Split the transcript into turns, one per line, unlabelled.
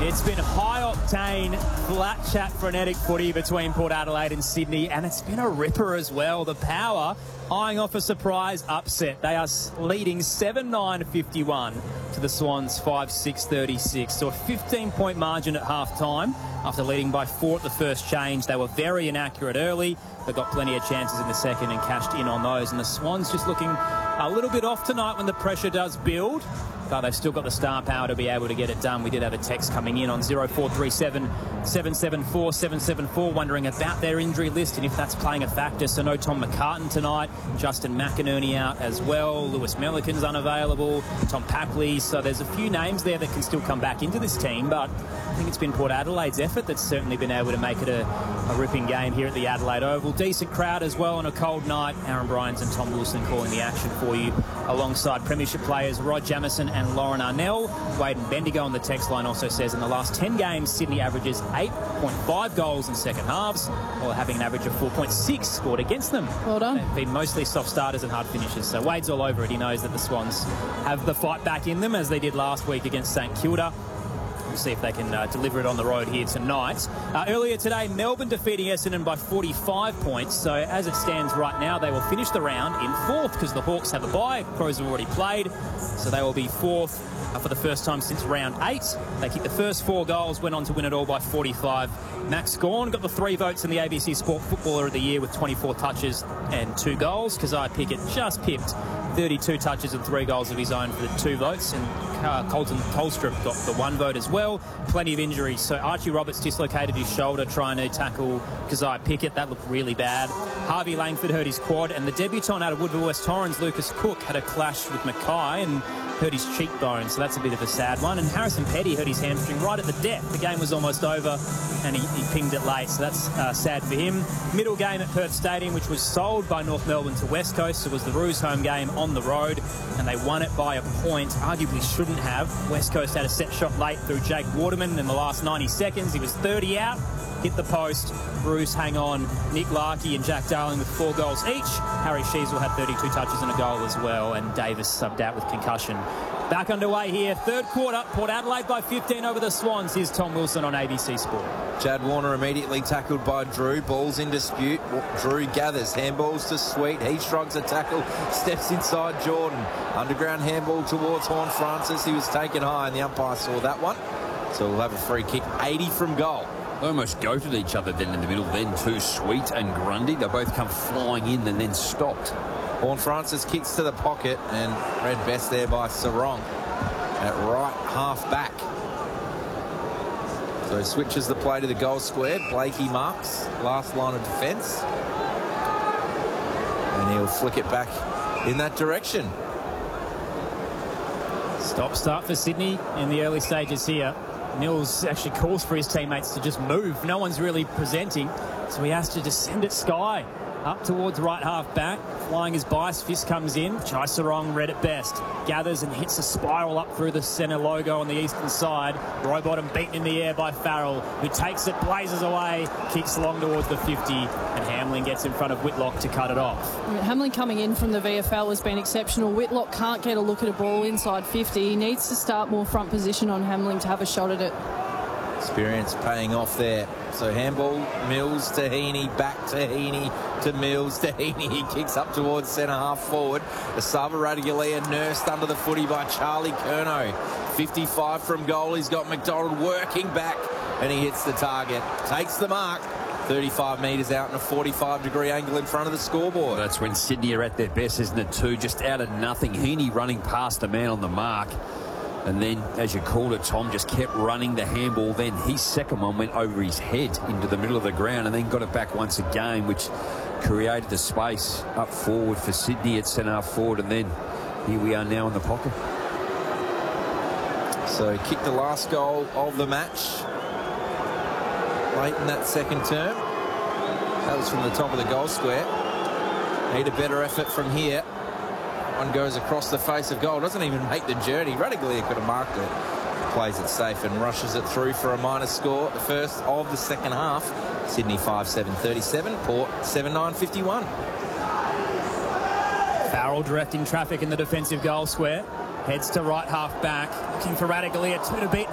It's been high-octane, flat-chat, frenetic footy between Port Adelaide and Sydney, and it's been a ripper as well. The Power eyeing off a surprise upset. They are leading 7-9-51 to the Swans 5-6-36. So a 15-point margin at half-time. After leading by 4 at the first change, they were very inaccurate early. They got plenty of chances in the second and cashed in on those. And the Swans just looking a little bit off tonight when the pressure does build. But they've still got the star power to be able to get it done. We did have a text coming in on 0437 774 774 wondering about their injury list and if that's playing a factor. So no Tom McCartan tonight, Justin McInerney out as well, Lewis Melican's unavailable, Tom Papley. So there's a few names there that can still come back into this team, but I think it's been Port Adelaide's effort that's certainly been able to make it a ripping game here at the Adelaide Oval. Decent crowd as well on a cold night. Aaron Bryans and Tom Wilson calling the action for you alongside premiership players Rod Jamieson and Lauren Arnell. Wade and Bendigo on the text line also says in the last 10 games, Sydney averages 8.5 goals in second halves, while having an average of 4.6 scored against them.
Well done.
They've been mostly soft starters and hard finishes. So Wade's all over it. He knows that the Swans have the fight back in them, as they did last week against St Kilda. We'll see if they can deliver it on the road here tonight. Earlier today, Melbourne defeating Essendon by 45 points. So as it stands right now, they will finish the round in 4th because the Hawks have a bye. Crows have already played. So they will be 4th for the first time since round 8. They kicked the first 4 goals, went on to win it all by 45. Max Gawn got the 3 votes in the ABC Sport Footballer of the Year with 24 touches and 2 goals. Keziah Pickett just pipped 32 touches and 3 goals of his own for the 2 votes. And Colton Tolstrup got the 1 vote as well. Plenty of injuries. So Archie Roberts dislocated his shoulder trying to tackle Keziah Pickett. That looked really bad. Harvey Langford hurt his quad. And the debutant out of Woodville West Torrens, Lucas Cook, had a clash with Mackay and hurt his cheekbone, so that's a bit of a sad one. And Harrison Petty hurt his hamstring right at the death. The game was almost over and he pinged it late, so that's sad for him. Middle game at Perth Stadium, which was sold by North Melbourne to West Coast. So it was the Roos home game on the road, and they won it by a point. Arguably shouldn't have. West Coast had a set shot late through Jake Waterman in the last 90 seconds. He was 30 out, hit the post. Roos hang on. Nick Larkey and Jack Darling with 4 goals each. Harry Sheasel had 32 touches and a goal as well, and Davis subbed out with concussion. Back underway here, third quarter. Port Adelaide by 15 over the Swans. Here's Tom Wilson on ABC Sport.
Chad Warner immediately tackled by Drew. Ball's in dispute. Drew gathers. Handballs to Sweet. He shrugs a tackle. Steps inside Jordan. Underground handball towards Horne-Francis. He was taken high and the umpire saw that one. So we'll have a free kick. 80 from goal.
They almost goated each other then in the middle. Then too, Sweet and Grundy. They both come flying in and then stopped. Horne-Francis kicks to the pocket and read best there by Sarong at right half back. So he switches the play to the goal square. Blakey marks last line of defence. And he'll flick it back in that direction.
Stop-start for Sydney in the early stages here. Mills actually calls for his teammates to just move. No one's really presenting, so he has to just send it sky up towards right half back. Flying his bias, fist comes in. Chai Sarong read it best. Gathers and hits a spiral up through the centre logo on the eastern side. Rowbottom beaten in the air by Farrell, who takes it, blazes away, kicks long towards the 50, and Hamlin gets in front of Whitlock to cut it off.
Hamlin coming in from the VFL has been exceptional. Whitlock can't get a look at a ball inside 50. He needs to start more front position on Hamlin to have a shot at it.
Experience paying off there. So handball, Mills to Heaney, back to Heaney, to Mills, to Heaney. He kicks up towards centre half forward. The Sava Radigalia nursed under the footy by Charlie Curnow. 55 from goal. He's got McDonald working back and he hits the target. Takes the mark. 35 metres out in a 45-degree angle in front of the scoreboard.
That's when Sydney are at their best, isn't it, too? Just out of nothing. Heaney running past the man on the mark. And then, as you called it, Tom just kept running the handball. Then his second one went over his head into the middle of the ground and then got it back once again, which created the space up forward for Sydney at centre forward. And then here we are now in the pocket.
So he kicked the last goal of the match late in that second term. That was from the top of the goal square. Need a better effort from here. One goes across the face of goal. Doesn't even make the journey. Radigalia could have marked it. Plays it safe and rushes it through for a minor score. The first of the second half. Sydney 5-7-37. Port 7-9-51.
Farrell directing traffic in the defensive goal square. Heads to right half back. Looking for Radigalia. 2 to beat.